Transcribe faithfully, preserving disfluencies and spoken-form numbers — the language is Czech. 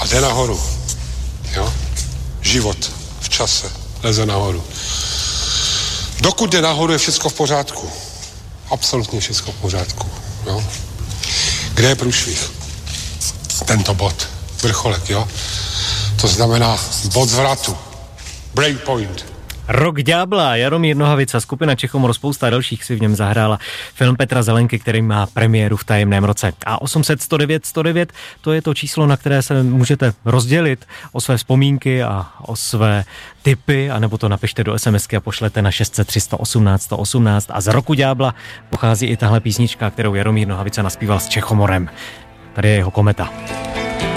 jde nahoru. Jo? Život v čase leze nahoru. Dokud jde nahoru, je všechno v pořádku. Absolutně všechno v pořádku. Jo? Kde je průšvih? Tento bod. Vrcholek, jo? To znamená bod zvratu. Breakpoint. Rok ďábla, Jaromír Nohavica, skupina Čechomor, spousta dalších si v něm zahrála. Film Petra Zelenky, který má premiéru v tajemném roce. A osm set sto devět sto devět, to je to číslo, na které se můžete rozdělit o své vzpomínky a o své tipy, anebo to napište do SMSky a pošlete na šest set tři sto osmnáct sto osmnáct. A z Roku ďábla pochází i tahle písnička, kterou Jaromír Nohavica naspíval s Čechomorem. Tady je jeho Kometa.